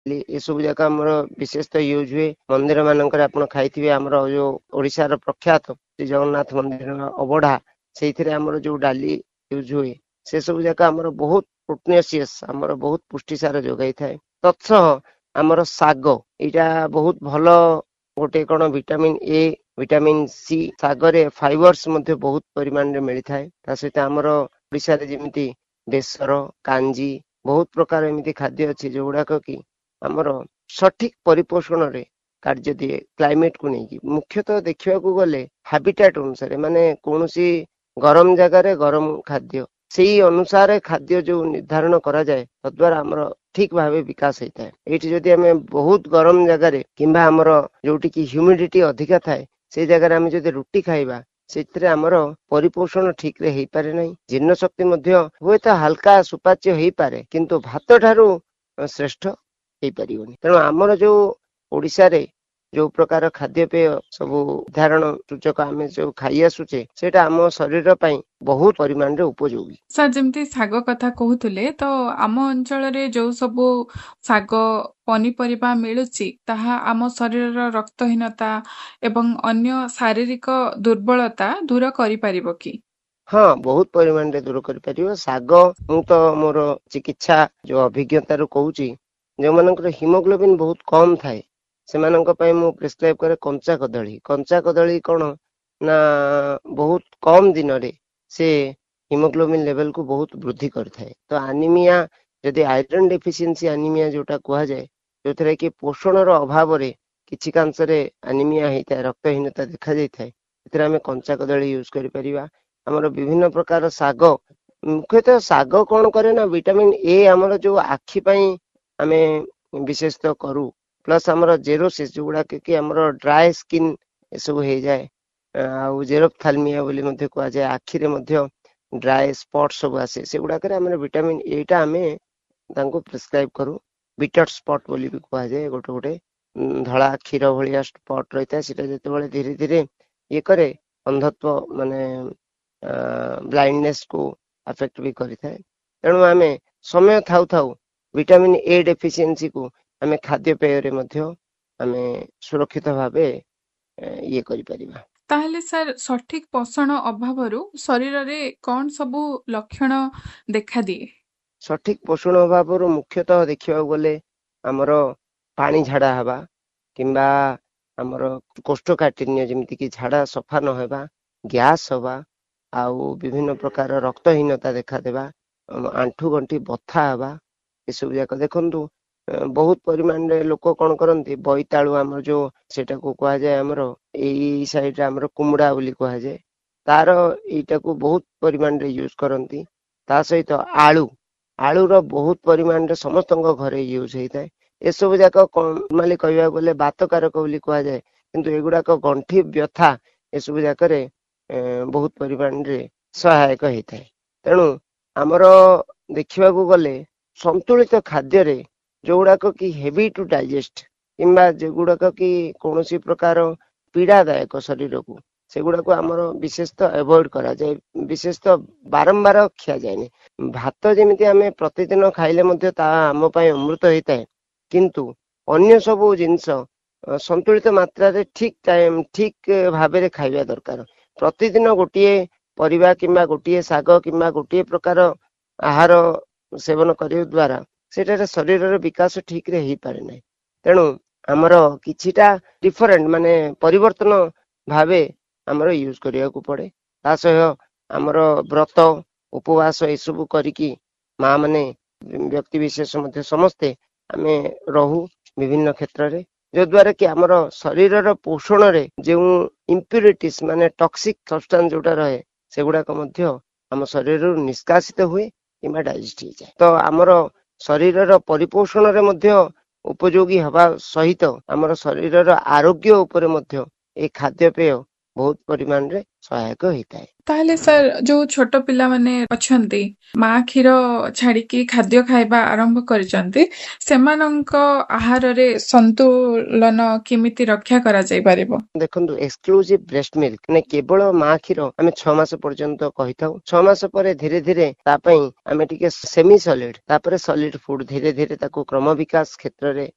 ଏସବୁ ଯାକ ଆମର ବିଶେଷତଃ ୟୁଜ୍ ହୁଏ। ମନ୍ଦିର ମାନଙ୍କରେ ଆପଣ ଖାଇଥିବେ ଆମର ଯୋଉ ଓଡିଶାର ପ୍ରଖ୍ୟାତ ଶ୍ରୀ ଜଗନ୍ନାଥ ମନ୍ଦିରର ଅବଢା, ସେଇଥିରେ ଆମର ଯୋଉ ଡାଲି ୟୁଜ୍ ହୁଏ ସେ ସବୁ ଯାକ ଆମର ବହୁତ ପ୍ରୋଟିନିୟସ୍, ଆମର ବହୁତ ପୁଷ୍ଟିସାର ଯୋଗାଇଥାଏ। ତତ୍ସହ ଆମର ଶାଗ, ଏଇଟା ବହୁତ ଭଲ ଗୋଟେ କଣ ଭିଟାମିନ ଏ, ଭିଟାମିନ ସି, ଶାଗରେ ଫାଇବର୍ସ ମଧ୍ୟ ବହୁତ ପରିମାଣରେ ମିଳିଥାଏ। ତା ସହିତ ଆମର ଓଡିଶାରେ ଯେମିତି ବେସର, କାଞ୍ଜି, ବହୁତ ପ୍ରକାର ଏମିତି ଖାଦ୍ୟ ଅଛି ଯୋଉଗୁଡାକ କି ଆମର ସଠିକ ପରିପୋଷଣରେ କାର୍ଯ୍ୟ ଦିଏ କ୍ଲାଇମେଟକୁ ନେଇକି। ମୁଖ୍ୟତଃ ଦେଖିବାକୁ ଗଲେ ହାବିଟାଟ ଅନୁସାରେ, ମାନେ କୌଣସି ଗରମ ଜାଗାରେ ଗରମ ଖାଦ୍ୟ, ସେଇ ଅନୁସାରେ ଖାଦ୍ୟ ଯୋଉ ନିର୍ଦ୍ଧାରଣ କରାଯାଏ ତଦ୍ୱାରା ଆମର ଠିକ ଭାବେ ବିକାଶ ହେଇଥାଏ। ଏଇଠି ଯଦି ଆମେ ବହୁତ ଗରମ ଜାଗାରେ କିମ୍ବା ଆମର ଯୋଉଠି କି ହ୍ୟୁମିଡିଟି ଅଧିକା ଥାଏ ସେଇ ଜାଗାରେ ଆମେ ଯଦି ରୁଟି ଖାଇବା, ସେଥିରେ ଆମର ପରିପୋଷଣ ଠିକ ରେ ହେଇପାରେ ନାହିଁ। ଜୀର୍ଣ୍ଣ ଶକ୍ତି ମଧ୍ୟ ହୁଏତ ହାଲକା ସୁପାଚ୍ୟ ହେଇପାରେ, କିନ୍ତୁ ଭାତ ଠାରୁ ଶ୍ରେଷ୍ଠ ହେଇପାରିବନି। ତେଣୁ ଆମର ଯୋଉ ଓଡିଶାରେ ଯୋଉ ପ୍ରକାର ଖାଦ୍ୟପେୟ ସବୁ ଉଦାହରଣ ସୂଚକ ଆମେ ଯୋଉ ଖାଇ ଆସୁଛେ, ସେଇଟା ଆମ ଶରୀର ପାଇଁ ବହୁତ ପରିମାଣରେ ଉପଯୋଗୀ। ସାର୍ ଯେମିତି ଶାଗ କଥା କହୁଥିଲେ, ତ ଆମ ଅଞ୍ଚଳରେ ଯୋଉ ସବୁ ଶାଗ ପନିପରିବା ମିଳୁଛି ତାହା ଆମ ଶରୀରର ରକ୍ତହୀନତା ଏବଂ ଅନ୍ୟ ଶାରୀରିକ ଦୁର୍ବଳତା ଦୂର କରିପାରିବ କି? ହଁ, ବହୁତ ପରିମାଣରେ ଦୂର କରିପାରିବ। ଶାଗ, ମୁଁ ତ ମୋର ଚିକିତ୍ସା ଯୋଉ ଅଭିଜ୍ଞତାରୁ କହୁଛି, ଯୋଉମାନଙ୍କର ହିମୋଗ୍ଲୋବିନ୍ ବହୁତ କମ ଥାଏ ସେମାନଙ୍କ ପାଇଁ ମୁଁ ପ୍ରେସକ୍ରାଇବ କରେ କଞ୍ଚା କଦଳୀ। କଞ୍ଚା କଦଳୀ କଣ ନା ବହୁତ କମ ଦିନରେ ସେ ହିମୋଗ୍ଲୋବିନ୍ ଲେଭେଲକୁ ବହୁତ ବୃଦ୍ଧି କରିଥାଏ। ତ ଆନିମିଆ, ଯଦି ଆଇରନ୍ ଡେଫିସିଏନ୍ସି ଆନିମିଆ ଯୋଉଟା କୁହାଯାଏ, ଯୋଉଥିରେ କି ପୋଷଣର ଅଭାବରେ କିଛି କାଂଶରେ ଆନିମିଆ ହେଇଥାଏ, ରକ୍ତହୀନତା ଦେଖାଯାଇଥାଏ, ସେଥିରେ ଆମେ କଞ୍ଚା କଦଳୀ ୟୁଜ କରିପାରିବା। ଆମର ବିଭିନ୍ନ ପ୍ରକାର ଶାଗ, ମୁଖ୍ୟତଃ ଶାଗ କଣ କରେ ନା ଭିଟାମିନ ଏ ଆମର ଯୋଉ ଆଖି ପାଇଁ ଆମେ ବିଶେଷତଃ କରୁ, ପ୍ଲସ୍ ଆମର ଜେରୋସିସ୍ ଯୋଉଗୁଡାକ କି ଆମର ଡ୍ରାଏ ସ୍କିନ୍ ଏସବୁ ହେଇଯାଏ, ଆଉ ଜେରୋପ୍ଥାଲମିଆ ବୋଲି ମଧ୍ୟ କୁହାଯାଏ, ଆଖିରେ ମଧ୍ୟ ଡ୍ରାଏ ସ୍ପଟ୍ ସବୁ ଆସେ, ସେଗୁଡାକରେ ଆମର ଭିଟାମିନ ଏଟା ଆମେ ତାଙ୍କୁ ପ୍ରେସକ୍ରାଇବ କରୁ। ବିଟର ସ୍ପଟ୍ ବୋଲି ବି କୁହାଯାଏ, ଗୋଟେ ଗୋଟେ ଧଳା କ୍ଷୀର ଭଳିଆ ସ୍ପଟ୍ ରହିଥାଏ, ସେଟା ଯେତେବେଳେ ଧୀରେ ଧୀରେ ଇଏ କରେ ଅନ୍ଧତ୍ୱ ମାନେ ବ୍ଲାଇଣ୍ଡନେସ୍ କୁ ଆଫେକ୍ଟ ବି କରିଥାଏ। ତେଣୁ ଆମେ ସମୟ ଥାଉ ଥାଉ ଭିଟାମିନ ଏ ଡେଫିସିଏନ୍ସିକୁ ଆମେ ଖାଦ୍ୟପେୟରେ ମଧ୍ୟ ଆମେ ସୁରକ୍ଷିତ ଭାବେ ଇଏ କରିପାରିବା। ତାହେଲେ ସାର୍ ସଠିକ ପୋଷଣ ଅଭାବରୁ ଶରୀରରେ କଣ ସବୁ ଲକ୍ଷଣ ଦେଖାଦିଏ? ସଠିକ ପୋଷଣ ଅଭାବରୁ ମୁଖ୍ୟତଃ ଦେଖିବାକୁ ଗଲେ ଆମର ପାଣି ଝାଡା ହେବା, କିମ୍ବା ଆମର କୋଷ୍ଠକାଠିନ୍ୟ ଯେମିତିକି ଝାଡା ସଫା ନହେବା, ଗ୍ୟାସ୍ ହବା, ଆଉ ବିଭିନ୍ନ ପ୍ରକାର ରକ୍ତହୀନତା ଦେଖାଦେବା, ଆଣ୍ଠୁ ଗଣ୍ଠି ବଥା ହେବା, ଏସବୁ ଯାକ ଦେଖନ୍ତୁ। ବହୁତ ପରିମାଣରେ ଲୋକ କଣ କରନ୍ତି, ବୋଇତାଳୁ ଆମର ଯୋଉ ସେଟାକୁ କୁହାଯାଏ, ଆମର ଏଇ ସାଇଡରେ ଆମର କୁମୁଡା ବୋଲି କୁହାଯାଏ, ତାର ଏଇଟାକୁ ବହୁତ ପରିମାଣରେ ୟୁଜ କରନ୍ତି। ତା ସହିତ ଆଳୁ, ଆଳୁର ବହୁତ ପରିମାଣରେ ସମସ୍ତଙ୍କ ଘରେ ୟୁଜ ହେଇଥାଏ। ଏସବୁ ଯାକ ନର୍ମାଲି କହିବାକୁ ଗଲେ ବାତକାରକ ବୋଲି କୁହାଯାଏ, କିନ୍ତୁ ଏଗୁଡାକ ଗଣ୍ଠି ବ୍ୟଥା ଏସବୁ ଯାକରେ ବହୁତ ପରିମାଣରେ ସହାୟକ ହେଇଥାଏ। ତେଣୁ ଆମର ଦେଖିବାକୁ ଗଲେ ସନ୍ତୁଳିତ ଖାଦ୍ୟରେ ଯୋଉଗୁଡାକ କି ହେଭି ଟୁ ଡାଇଜେଷ୍ଟ, କିମ୍ବା ଯେଗୁଡାକ କି କୌଣସି ପ୍ରକାର ପୀଡାଦାୟକ ଶରୀରକୁ, ସେଗୁଡାକୁ ଆମର ବିଶେଷତଃ ଆଭଏଡ କରାଯାଏ, ବିଶେଷତଃ ବାରମ୍ବାର ଖିଆଯାଏନି। ଭାତ ଯେମିତି ଆମେ ପ୍ରତିଦିନ ଖାଇଲେ ମଧ୍ୟ ତାହା ଆମ ପାଇଁ ଅମୃତ ହେଇଥାଏ, କିନ୍ତୁ ଅନ୍ୟ ସବୁ ଜିନିଷ ସନ୍ତୁଳିତ ମାତ୍ରାରେ ଠିକ ଟାଇମ ଠିକ ଭାବରେ ଖାଇବା ଦରକାର। ପ୍ରତିଦିନ ଗୋଟିଏ ପରିବା କିମ୍ବା ଗୋଟିଏ ଶାଗ କିମ୍ବା ଗୋଟିଏ ପ୍ରକାର ଆହାର ସେବନ କରିବା ଦ୍ୱାରା ସେଠାରେ ଶରୀରର ବିକାଶ ଠିକରେ ହେଇପାରେ ନାହିଁ। ତେଣୁ ଆମର କିଛିଟା ଡିଫରେଣ୍ଟ, ମାନେ ପରିବର୍ତ୍ତନ ଭାବେ ଆମର ୟୁଜ କରିବାକୁ ପଡେ। ତା ସହ ଆମର ବ୍ରତ ଉପବାସ ଏସବୁ କରିକି ମା ମାନେ, ବ୍ୟକ୍ତି ବିଶେଷ ମଧ୍ୟ ସମସ୍ତେ ଆମେ ରହୁ ବିଭିନ୍ନ କ୍ଷେତ୍ରରେ, ଯଦ୍ୱାରା କି ଆମର ଶରୀରର ପୋଷଣରେ ଯେଉଁ ଇମ୍ପ୍ୟୁରିଟିସ୍ ମାନେ ଟକ୍ସିକ ସବଷ୍ଟାନ୍ସ ଯୋଉଟା ରହେ, ସେଗୁଡାକ ମଧ୍ୟ ଆମ ଶରୀରରୁ ନିଷ୍କାସିତ ହୁଏ କିମ୍ବା ଡାଇଜେଷ୍ଟ ହେଇଯାଏ। ତ ଆମର ଶରୀରର ପରିପୋଷଣରେ ମଧ୍ୟ ଉପଯୋଗୀ ହେବା ସହିତ ଆମର ଶରୀରର ଆରୋଗ୍ୟ ଉପରେ ମଧ୍ୟ ଏ ଖାଦ୍ୟପେୟ ବହୁତ ପରିମାଣରେ ସହାୟକ ହେଇଥାଏ। ତାହେଲେ ସାର୍ ଯୋଉ ଛୋଟ ପିଲାମାନେ ଅଛନ୍ତି, ମା କ୍ଷୀର ଛାଡିକି ଖାଦ୍ୟ ଖାଇବା ଆରମ୍ଭ କରିଛନ୍ତି, ସେମାନଙ୍କ ଆହାରରେ ସନ୍ତୁଳନ କେମିତି ରକ୍ଷା କରାଯାଇ ପାରିବ? ଦେଖନ୍ତୁ, ଏକ୍ସକ୍ଲୁସିଭ ବ୍ରେଷ୍ଟ ମିଲ୍କ ମାନେ କେବଳ ମା କ୍ଷୀର ଆମେ 6 ମାସ ପର୍ଯ୍ୟନ୍ତ କହିଥାଉ। 6 ମାସ ପରେ ଧୀରେ ଧୀରେ ତା ପାଇଁ ଆମେ ଟିକେ ସେମି ସଲିଡ, ତାପରେ ସଲିଡ ଫୁଡ ଧୀରେ ଧୀରେ ତାକୁ କ୍ରମ ବିକାଶ କ୍ଷେତ୍ରରେ